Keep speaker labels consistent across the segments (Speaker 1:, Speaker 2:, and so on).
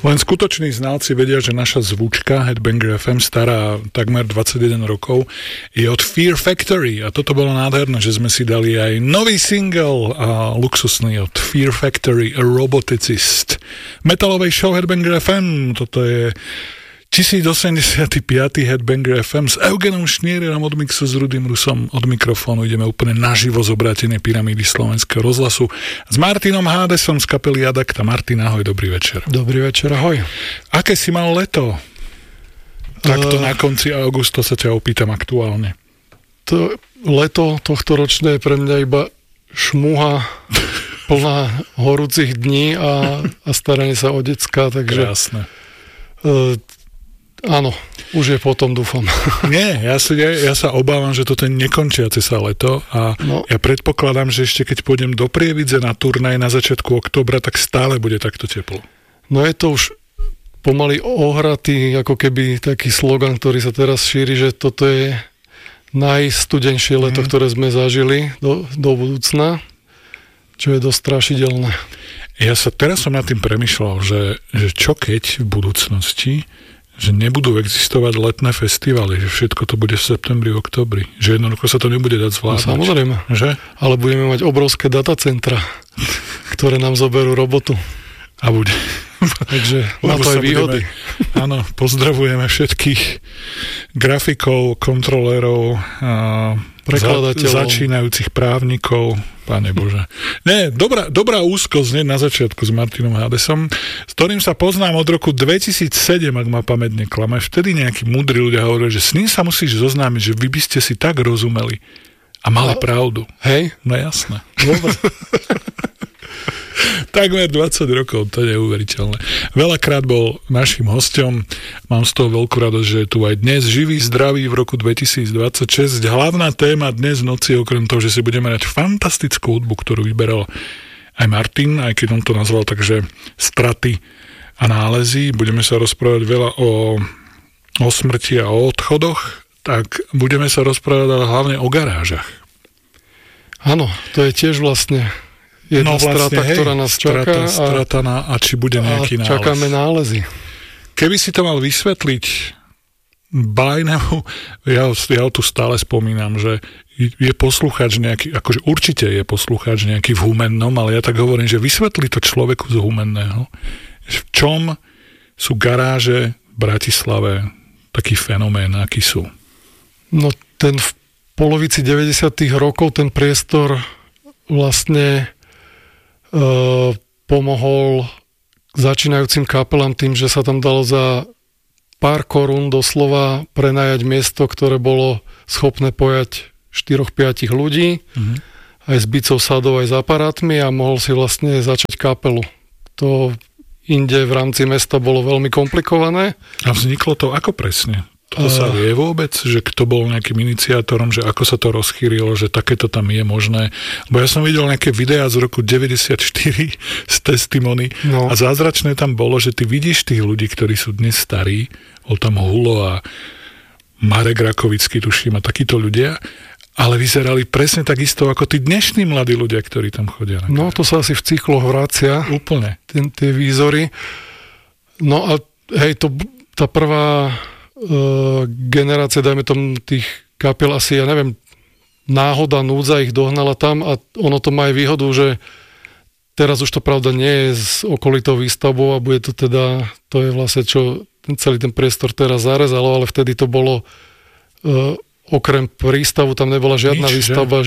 Speaker 1: Len skutoční znalci vedia, že naša zvučka Headbanger FM, stará takmer 21 rokov, je od Fear Factory a toto bolo nádherné, že sme si dali aj nový single a luxusný od Fear Factory, A Roboticist. Metalovej show Headbanger FM, toto je 1085. Headbanger FM s Eugenom Šniererom od mixu, s Rudým Rusom od mikrofónu. Ideme úplne naživo z obrátenej pyramídy Slovenského rozhlasu s Martinom Hádesom z kapely Adakta. Martin, ahoj, dobrý večer.
Speaker 2: Dobrý večer, ahoj.
Speaker 1: Aké si mal leto? Takto na konci augusta sa ťa opýtam aktuálne.
Speaker 2: To leto tohto ročné je pre mňa iba šmuha plná horúcich dní a staranie sa o decka, takže...
Speaker 1: Krásne.
Speaker 2: Áno, už je potom, dúfam.
Speaker 1: Nie, ja sa obávam, že toto je nekončiace sa leto a ja predpokladám, že ešte keď pôjdem do Prievidze na turnaj na začiatku októbra, tak stále bude takto teplo.
Speaker 2: No je to už pomaly ohratý, ako keby taký slogan, ktorý sa teraz šíri, že toto je najstudenšie leto, ktoré sme zažili do budúcna, čo je dosť strašidelné.
Speaker 1: Teraz som nad tým premýšľal, že čo keď v budúcnosti, že nebudú existovať letné festivaly, že všetko to bude v septembri, oktobri, že jednoducho sa to nebude dať zvládať.
Speaker 2: No, samozrejme,
Speaker 1: že?
Speaker 2: Ale budeme mať obrovské datacentra, ktoré nám zoberú robotu.
Speaker 1: A bude.
Speaker 2: Takže má to aj výhody.
Speaker 1: Áno, pozdravujeme všetkých grafikov, kontrolérov,
Speaker 2: prekladateľov,
Speaker 1: začínajúcich právnikov. Pane Bože. Nie, dobrá úzkosť na začiatku s Martinom Hádesom, s ktorým sa poznám od roku 2007, ak ma pamäť neklame. Vtedy nejakí múdri ľudia hovorili, že s ním sa musíš zoznámiť, že vy by ste si tak rozumeli. A mali pravdu.
Speaker 2: Hej?
Speaker 1: No jasné. Takmer 20 rokov, to je neuveriteľné. Veľakrát bol našim hosťom, mám z toho veľkú radosť, že je tu aj dnes živý, zdravý v roku 2026. Hlavná téma dnes v noci, okrem toho, že si budeme mať fantastickú hudbu, ktorú vyberal aj Martin, aj keď on to nazval takže straty a nálezy. Budeme sa rozprávať veľa o smrti a o odchodoch, tak budeme sa rozprávať hlavne o garážach.
Speaker 2: Áno, to je tiež vlastne jedna strata, ktorá nás čaká.
Speaker 1: Strata a či bude nejaký nález.
Speaker 2: Čakáme nálezy.
Speaker 1: Keby si to mal vysvetliť Bajnemu, ja tu stále spomínam, že je poslucháč nejaký, akože určite je poslucháč nejaký v Humennom, ale ja tak hovorím, že vysvetli to človeku z Humenného. V čom sú garáže v Bratislave taký fenomén, aký sú?
Speaker 2: No ten v polovici 90. rokov ten priestor vlastne pomohol začínajúcim kapelám tým, že sa tam dalo za pár korún doslova prenajať miesto, ktoré bolo schopné pojať 4-5 ľudí, aj s bicou sadou, aj s aparátmi a mohol si vlastne začať kapelu. To inde v rámci mesta bolo veľmi komplikované.
Speaker 1: A vzniklo to ako presne? To sa vie vôbec, že kto bol nejakým iniciátorom, že ako sa to rozchýrilo, že takéto tam je možné? Bo ja som videl nejaké videá z roku 94 z testimony a zázračné tam bolo, že ty vidíš tých ľudí, ktorí sú dnes starí, bol tam Hulo a Marek Rakovický, tuším, a takíto ľudia, ale vyzerali presne takisto ako tí dnešní mladí ľudia, ktorí tam chodia.
Speaker 2: No to sa asi v cykloch vracia.
Speaker 1: Úplne.
Speaker 2: Tie výzory. No a hej, tá prvá generácia, dajme tomu tých kapiel, asi, ja neviem, náhoda, núdza ich dohnala tam a ono to má aj výhodu, že teraz už to pravda nie je s okolitou výstavbou a bude to teda, to je vlastne čo celý ten priestor teraz zarezalo, ale vtedy to bolo okrem prístavu, tam nebola žiadna výstavba,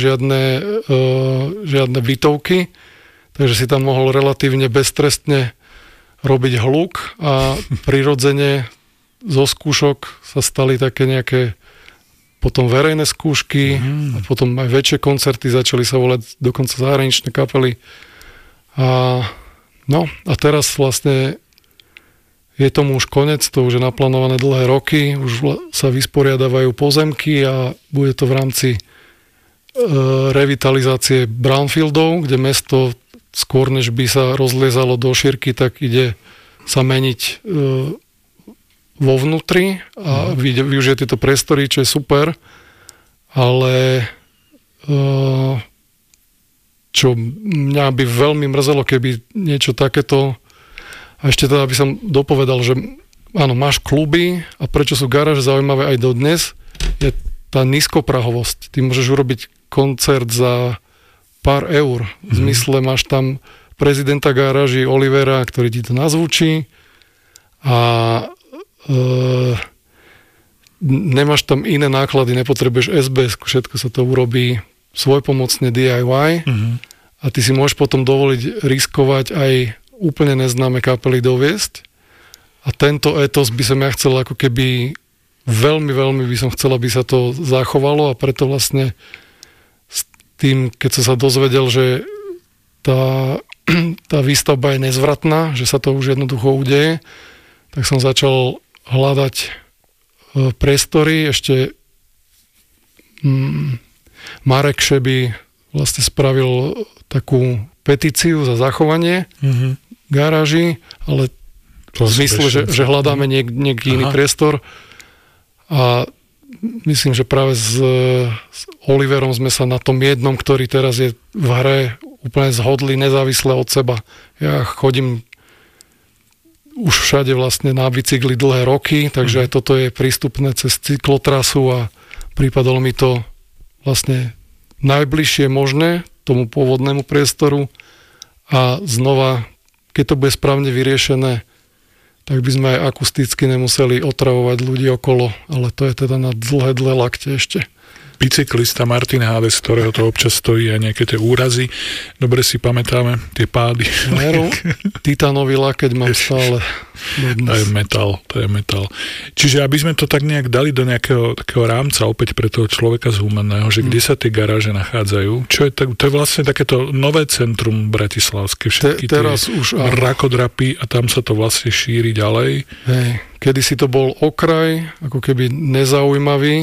Speaker 2: žiadne bytovky, takže si tam mohol relatívne beztrestne robiť hluk a prirodzene zo skúšok sa stali také nejaké potom verejné skúšky a potom aj väčšie koncerty, začali sa volať dokonca zahraničné kapely. A teraz vlastne je tomu už konec, to už je naplánované dlhé roky, už sa vysporiadávajú pozemky a bude to v rámci revitalizácie brownfieldov, kde mesto skôr než by sa rozliezalo do šírky, tak ide sa meniť vo vnútri a využije tieto priestory, čo je super, ale čo mňa by veľmi mrzelo, keby niečo takéto A ešte teda by som dopovedal, že áno, máš kluby a prečo sú garáže zaujímavé aj dodnes, je tá nízkoprahovosť. Ty môžeš urobiť koncert za pár eur. V zmysle máš tam prezidenta garáži Olivera, ktorý ti to nazvučí a nemáš tam iné náklady, nepotrebuješ SBS, všetko sa to urobí svojpomocne DIY a ty si môžeš potom dovoliť riskovať aj úplne neznáme kapely doviesť a tento etos by som ja chcel ako keby veľmi, veľmi by som chcel, aby sa to zachovalo a preto vlastne s tým, keď som sa dozvedel, že tá výstavba je nezvratná, že sa to už jednoducho udeje, tak som začal hľadať priestory. Ešte Marek Šeby vlastne spravil takú petíciu za zachovanie garáži, ale v zmysle, že hľadáme nieký iný priestor a myslím, že práve s Oliverom sme sa na tom jednom, ktorý teraz je v hre, úplne zhodli nezávisle od seba. Ja chodím už všade vlastne na bicykli dlhé roky, takže aj toto je prístupné cez cyklotrasu a pripadalo mi to vlastne najbližšie možné tomu pôvodnému priestoru a znova, keď to bude správne vyriešené, tak by sme aj akusticky nemuseli otravovať ľudí okolo, ale to je teda na dlhé lakte ešte.
Speaker 1: Bicyklista Martin Hades, ktorého to občas stojí aj nejaké tie úrazy. Dobre si pamätáme tie pády.
Speaker 2: Titánový lakeť mám stále.
Speaker 1: To je metal. Čiže aby sme to tak nejak dali do nejakého takého rámca opäť pre toho človeka zhumeného, že kde sa tie garáže nachádzajú, čo je to je vlastne takéto nové centrum bratislavské, všetky
Speaker 2: teraz
Speaker 1: tie
Speaker 2: už
Speaker 1: rakodrapy a tam sa to vlastne šíri ďalej.
Speaker 2: Kedysi to bol okraj, ako keby nezaujímavý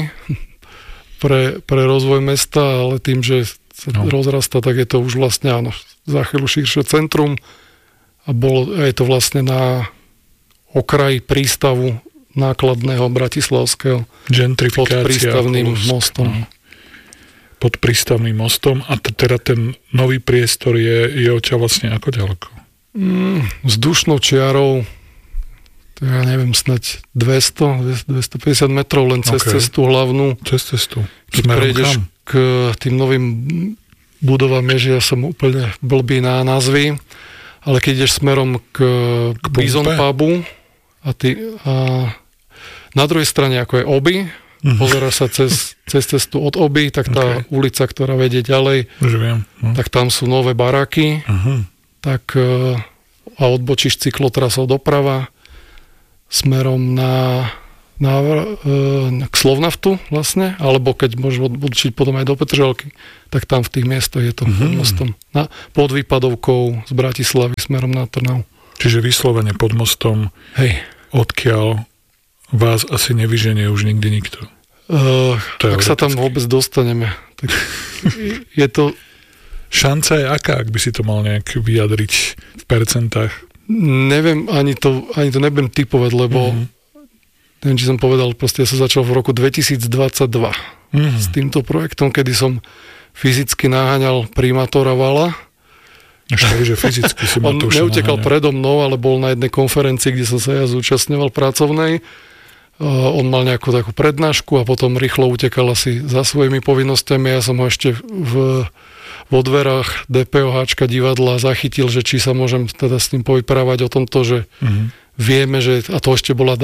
Speaker 2: pre rozvoj mesta, ale tým, že sa rozrastá, tak je to už vlastne áno, za chvíľu širšie centrum a je to vlastne na okraji prístavu nákladného bratislavského pod prístavným mostom.
Speaker 1: Pod prístavným mostom a teda ten nový priestor je odtiaľ vlastne ako ďaleko?
Speaker 2: Vzdušnou čiarou ja neviem, snať 200-250 metrov len cez cestu hlavnú.
Speaker 1: Cez cestu.
Speaker 2: Keď prejdeš k tým novým budovám, ja som úplne blbý na názvy, ale keď ideš smerom k Bison pubu a na druhej strane ako je Oby, pozeráš sa cez cestu od Oby, tak tá ulica, ktorá vedie ďalej, tak tam sú nové baráky, tak a odbočíš cyklotrasou doprava smerom k Slovnaftu vlastne, alebo keď môžeš odbočiť potom aj do Petržalky, tak tam v tých miestoch je to pod mostom. Pod výpadovkou z Bratislavy smerom na Trnavu.
Speaker 1: Čiže vyslovene pod mostom, odkiaľ vás asi nevyženie už nikdy nikto.
Speaker 2: Ak sa tam vôbec dostaneme, tak je to...
Speaker 1: Šanca je aká, ak by si to mal nejak vyjadriť v percentách?
Speaker 2: Neviem, ani to nebudem typovať, lebo neviem, či som povedal, proste ja som začal v roku 2022 s týmto projektom, kedy som fyzicky naháňal primátora Vala.
Speaker 1: Ešte, že fyzicky si
Speaker 2: on neutekal predo mnou, ale bol na jednej konferencii, kde som sa ja zúčastňoval pracovnej. On mal nejakú takú prednášku a potom rýchlo utekal asi za svojimi povinnosťami. Ja som ho ešte vo dverách DPOHčka divadla zachytil, že či sa môžem teda s ním povyprávať o tomto, že vieme, že a to ešte bola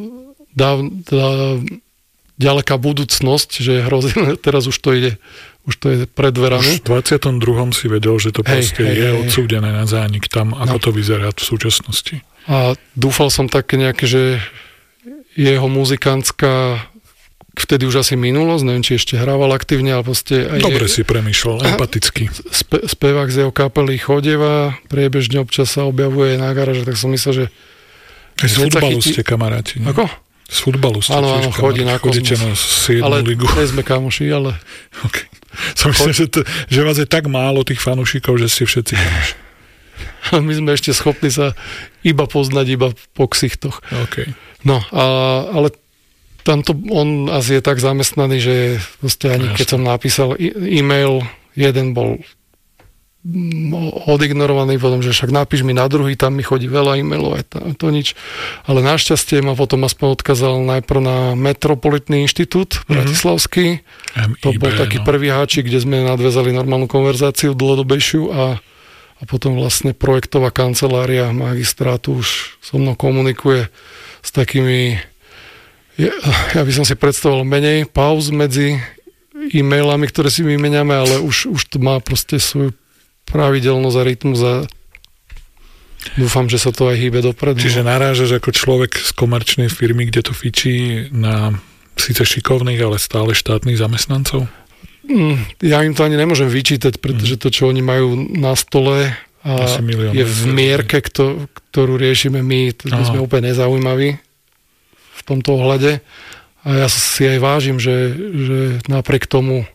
Speaker 2: ďaleká budúcnosť, že hrozí, teraz už to je pred dverami.
Speaker 1: Už v 22. si vedel, že to proste je odsúdené na zánik tam, ako to vyzerá v súčasnosti.
Speaker 2: A dúfal som také nejaké, že jeho muzikantská vtedy už asi minulosť, neviem, či ešte hrával aktívne, ale proste...
Speaker 1: Dobre si premýšľal, empaticky.
Speaker 2: Spevák z jeho kapely chodieva, priebežne občas sa objavuje na garáže, tak som myslel, že...
Speaker 1: Aj z futbalu ste kamaráti, ne?
Speaker 2: Ako?
Speaker 1: Z futbalu ste
Speaker 2: áno, chodí na Kozmos.
Speaker 1: Chodíte na 7. ligu.
Speaker 2: Ale sme kamoši, ale...
Speaker 1: Okay. Som myslel, že vás je tak málo tých fanúšikov, že ste všetci kamoši.
Speaker 2: My sme ešte schopní sa iba poznať, iba po ksichtoch.
Speaker 1: Okay.
Speaker 2: No, ale tamto on asi je tak zamestnaný, že proste ani keď som napísal e-mail, jeden bol odignorovaný, potom, že však napíš mi na druhý, tam mi chodí veľa e-mailov, to nič. Ale našťastie ma potom aspoň odkázal najprv na Metropolitný inštitút bratislavský. To bol taký prvý háčik, kde sme nadväzali normálnu konverzáciu dlhodobejšiu a potom vlastne projektová kancelária magistrátu už so mnou komunikuje s takými, ja by som si predstavoval menej pauz medzi e-mailami, ktoré si vymeniame, ale už to má proste svoju pravidelnosť a rytmus a dúfam, že sa to aj hýbe dopredu.
Speaker 1: Čiže narážaš ako človek z komerčnej firmy, kde to fičí na síce šikovných, ale stále štátnych zamestnancov?
Speaker 2: Ja im to ani nemôžem vyčítať, pretože to, čo oni majú na stole a je v mierke, ktorú riešime my, my sme úplne nezaujímaví v tomto ohľade. A ja si aj vážim, že napriek tomu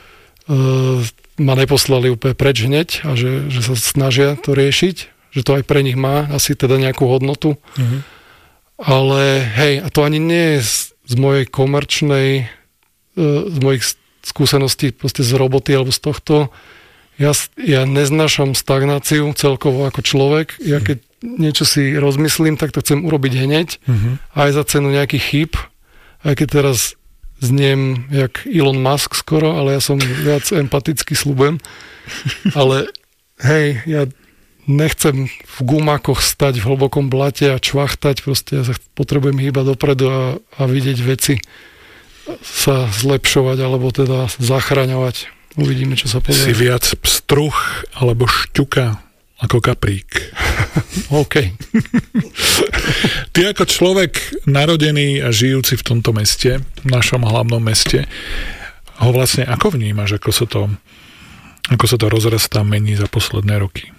Speaker 2: ma neposlali úplne preč hneď a že sa snažia to riešiť, že to aj pre nich má asi teda nejakú hodnotu. Ale hej, a to ani nie je z mojej komerčnej, z mojich skúseností proste z roboty alebo z tohto. Ja neznášam stagnáciu celkovo ako človek. Ja keď niečo si rozmyslím, tak to chcem urobiť hneď. Aj za cenu nejakých chýb. Aj keď teraz zniem jak Elon Musk skoro, ale ja som viac empatický, sľubujem. Ale hej, ja nechcem v gumákoch stať v hlbokom blate a čvachtať, proste ja sa potrebujem hýbať dopredu a vidieť veci sa zlepšovať alebo teda zachraňovať. Uvidíme, čo sa podarí.
Speaker 1: Si viac pstruh alebo šťuka ako kaprík.
Speaker 2: OK.
Speaker 1: Ty ako človek narodený a žijúci v tomto meste, v našom hlavnom meste, ho vlastne ako vnímaš, ako sa to rozrastá, mení za posledné roky?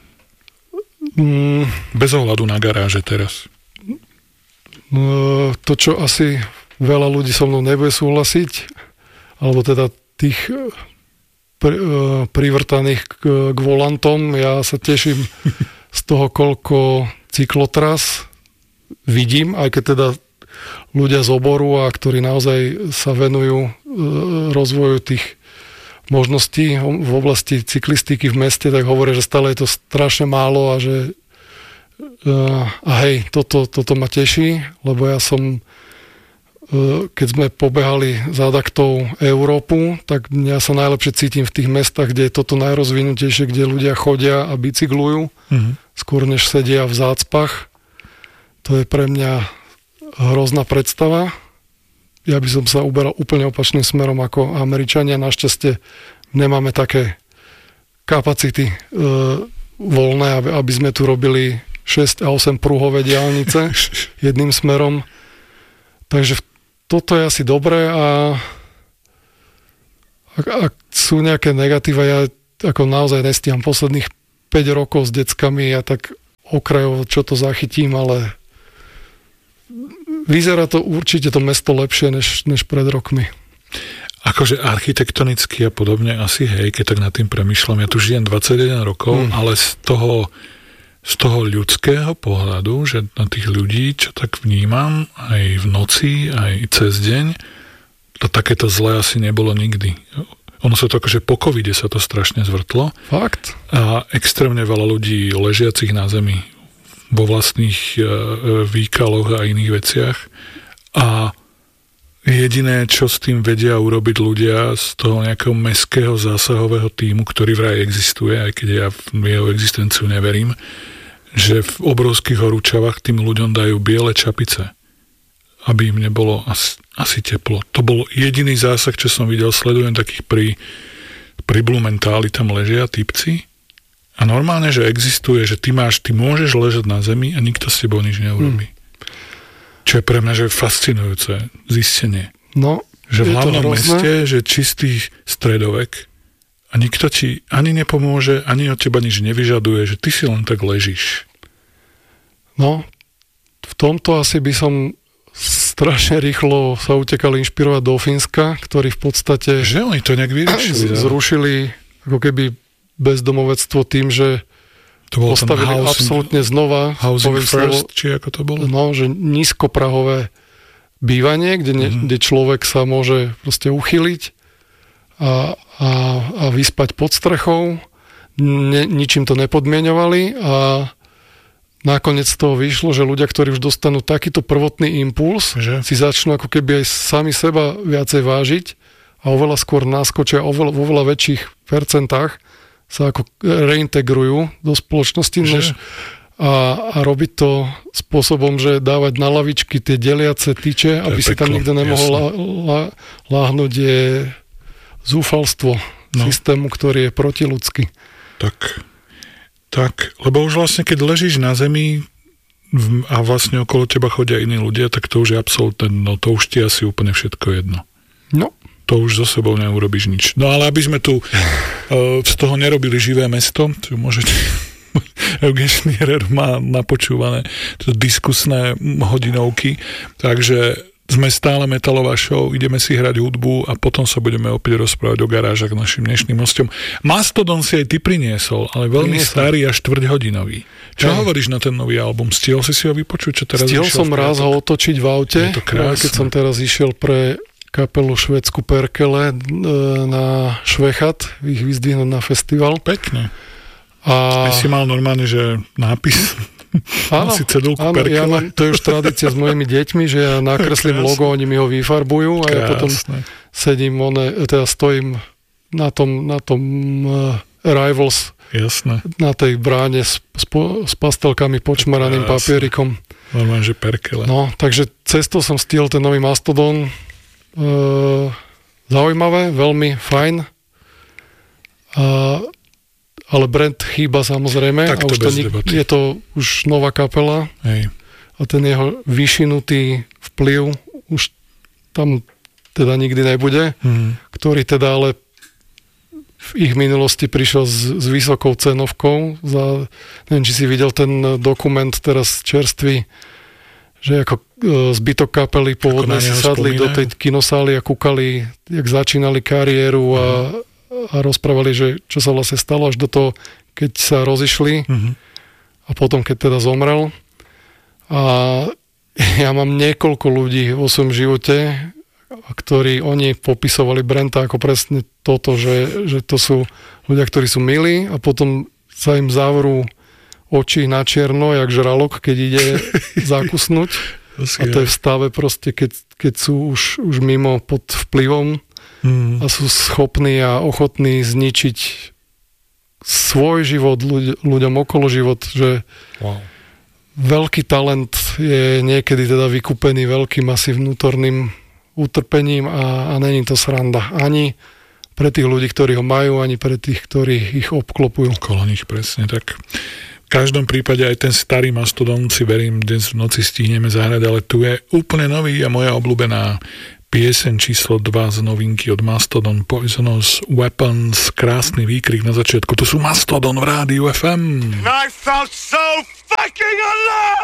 Speaker 1: Bez ohľadu na garáže teraz.
Speaker 2: To, čo asi veľa ľudí so mnou nebude súhlasiť, alebo teda tých privrtaných k volantom. Ja sa teším z toho, koľko cyklotras vidím, aj keď teda ľudia z oboru, a ktorí naozaj sa venujú rozvoju tých možností v oblasti cyklistiky v meste, tak hovoria, že stále je to strašne málo a že a hej, toto ma teší, lebo ja som keď sme pobehali za adaktou Európu, tak ja sa najlepšie cítim v tých mestách, kde je toto najrozvinutejšie, kde ľudia chodia a bicyklujú, skôr než sedia v zácpach. To je pre mňa hrozná predstava. Ja by som sa uberal úplne opačným smerom ako Američania. Našťastie nemáme také kapacity voľné, aby sme tu robili 6 a 8 pruhové diaľnice jedným smerom. Takže toto je asi dobré a ak sú nejaké negatíva, ja ako naozaj nestíham posledných 5 rokov s deckami, ja tak okrajovo čo to zachytím, ale vyzerá to určite to mesto lepšie než pred rokmi.
Speaker 1: Akože architektonicky a podobne asi hej, keď tak nad tým premýšľam. Ja tu žijem 21 rokov, ale z toho ľudského pohľadu, že na tých ľudí, čo tak vnímam, aj v noci, aj cez deň, to takéto zlé asi nebolo nikdy. Ono sa to akože po covide sa to strašne zvrtlo.
Speaker 2: Fakt?
Speaker 1: A extrémne veľa ľudí ležiacich na zemi vo vlastných výkaloch a iných veciach. A jediné, čo s tým vedia urobiť ľudia z toho nejakého mestského zásahového tímu, ktorý vraj existuje, aj keď ja v jeho existenciu neverím, že v obrovských horúčavách tým ľuďom dajú biele čapice, aby im nebolo asi teplo. To bol jediný zásah, čo som videl. Sledujem takých pri Blumentáli, tam ležia typci a normálne, že existuje, že ty môžeš ležať na zemi a nikto s tebou nič neurobí. Čo je pre mňa že fascinujúce zistenie.
Speaker 2: No,
Speaker 1: že v hlavnom meste, že čistý stredovek a nikto ti ani nepomôže, ani od teba nič nevyžaduje, že ty si len tak ležíš.
Speaker 2: No, v tomto asi by som strašne rýchlo sa utekal inšpirovať do Fínska, ktorí v podstate
Speaker 1: že oni to nejak vyriešili,
Speaker 2: zrušili ako keby bezdomovectvo tým, že
Speaker 1: to
Speaker 2: postavili absolútne znova
Speaker 1: housing first, či ako to bolo?
Speaker 2: No, že nízkoprahové bývanie, kde človek sa môže proste uchyliť a vyspať pod strechou. ničím to nepodmieňovali a nakoniec z toho vyšlo, že ľudia, ktorí už dostanú takýto prvotný impuls, si začnú ako keby aj sami seba viacej vážiť a oveľa skôr naskočia vo veľa väčších percentách sa ako reintegrujú do spoločnosti, a robiť to spôsobom, že dávať na lavičky tie deliace tyče, aby si tam nikto nemohol láhnuť, je zúfalstvo systému, ktorý je protiľudský.
Speaker 1: Tak, lebo už vlastne, keď ležíš na zemi a vlastne okolo teba chodia iní ľudia, tak to už je absolútne, to už ti asi úplne všetko jedno.
Speaker 2: No.
Speaker 1: To už so sebou neurobíš nič. No ale aby sme tu z toho nerobili živé mesto, čo môžete... Eugen Schnierer má napočúvané diskusné hodinovky, takže sme stále metalová show, ideme si hrať hudbu a potom sa budeme opäť rozprávať o garážach našim dnešným hostom. Mastodon si aj ty priniesol, ale veľmi starý a štvrťhodinový. Čo hovoríš na ten nový album? Stihol si ho vypočuť? Čo teraz
Speaker 2: Stihol som raz ho otočiť v aute, keď som teraz išiel pre kapelu švédsku Perkele na Švechat, ich vyzdvihnúť na festival.
Speaker 1: Pekne. A si mal normálne, že nápis?
Speaker 2: Áno, to je už tradícia s mojimi deťmi, že ja nakreslím logo, oni mi ho vyfarbujú a ja potom stojím na tom Arrivals.
Speaker 1: Jasné.
Speaker 2: Na tej bráne s pastelkami počmaraným papierikom.
Speaker 1: Normálne, že Perkele.
Speaker 2: No, takže cestou som stihol ten nový Mastodon. Zaujímavé, veľmi fajn. Ale brand chýba samozrejme.
Speaker 1: Tak
Speaker 2: a už je to už nová kapela.
Speaker 1: Hej.
Speaker 2: A ten jeho vyšinutý vplyv už tam teda nikdy nebude. Ktorý teda ale v ich minulosti prišiel s vysokou cenovkou. Neviem, či si videl ten dokument teraz čerstvý, že ako zbytok kapely pôvodne si sadli do tej kinosály a kúkali, jak začínali kariéru a rozprávali, že čo sa vlastne stalo až do toho, keď sa rozišli a potom, keď teda zomrel. A ja mám niekoľko ľudí vo svojom živote, ktorí oni popisovali Brenta ako presne toto, že to sú ľudia, ktorí sú milí a potom sa im zavrú oči na čierno, jak žralok, keď ide zakusnúť. A to je v stave proste, keď sú už mimo pod vplyvom a sú schopní a ochotní zničiť svoj život, ľuďom okolo život, že veľký talent je niekedy teda vykúpený veľkým asi vnútorným utrpením a není to sranda. Ani pre tých ľudí, ktorí ho majú, ani pre tých, ktorí ich obklopujú.
Speaker 1: Okolo nich, presne tak. V každom prípade aj ten starý Mastodon si verím, dnes v noci stihneme zahrať, ale tu je úplne nový a moja obľúbená pieseň číslo 2 z novinky od Mastodon, Poisonous Weapons, krásny výkrik na začiatku. To sú Mastodon v rádiu FM.
Speaker 3: And I felt so fucking alive!